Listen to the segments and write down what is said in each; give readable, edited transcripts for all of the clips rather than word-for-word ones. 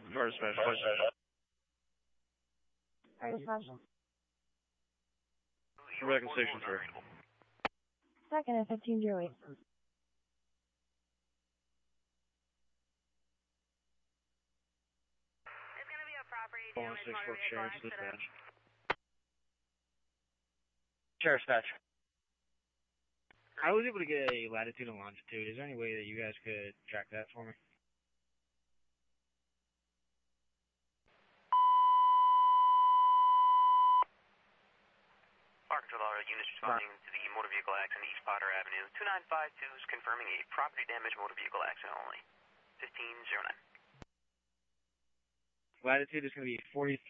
First special. First special. Rebecca Station 3. Second at 1508. Hold on, 6-4 Sheriff's Dispatch. Sheriff's Dispatch. I was able to get a latitude and longitude. Is there any way that you guys could track that for me? Fire Control Auto units responding to the motor vehicle accident East Potter Avenue. 2952 is confirming a property damage motor vehicle accident only. 1509. Latitude is going to be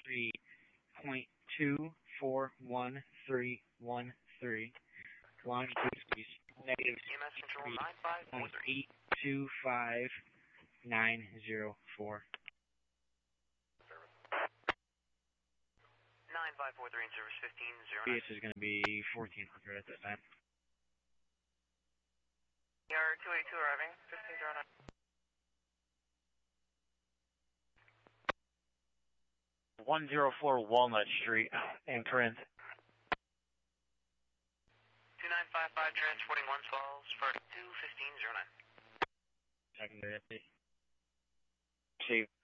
43.241313. Longitude is going to be negative EMS Control 9543. 825,904. 9543 in service 1509. PS is going to be 1400 at that time. ER 282 arriving 1509. Walnut Street in Corinth. 2955 transporting One Falls for 1509. Secondary update. Chief.